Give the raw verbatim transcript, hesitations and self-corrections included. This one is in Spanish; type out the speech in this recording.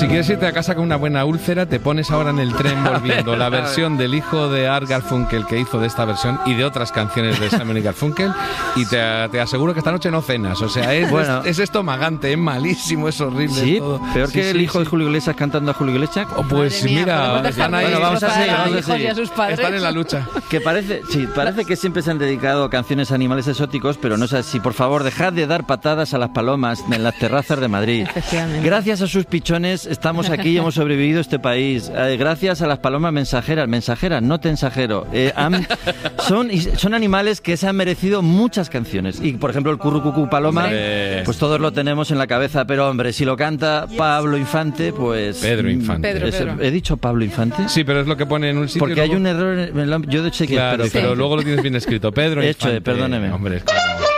Si quieres irte a casa con una buena úlcera, te pones ahora en el tren volviendo la versión del hijo de Art Garfunkel que hizo de esta versión y de otras canciones de Simon y Garfunkel, y te, te aseguro que esta noche no cenas. O sea, es, bueno, es, es estomagante, es malísimo, es horrible. Sí, todo. peor sí, que sí, el hijo sí. de Julio Iglesias cantando a Julio Iglesias. Oh, pues mía, mira, están ahí. Bueno, vamos a seguir, vamos a seguir. Están en la lucha. Que parece, sí, parece que siempre se han dedicado a canciones a animales exóticos, pero no es así. Por favor, dejad de dar patadas a las palomas en las terrazas de Madrid. Gracias a sus pichones estamos aquí y hemos sobrevivido a este país. Eh, gracias a las palomas mensajeras, mensajeras, no tensajero. Eh, han, son, son animales que se han merecido muchas canciones. Y, por ejemplo, el currucucú paloma, hombre, pues todos lo tenemos en la cabeza, pero hombre, si lo canta Pablo Infante, pues... Pedro Infante. Pedro, es, Pedro. ¿He dicho Pablo Infante? Sí, pero es lo que pone en un sitio. Porque luego... hay un error en el... Yo de hecho que claro, es Pedro pero luego lo tienes bien escrito. Pedro Hecho, Infante. perdóneme. Hombre, es como...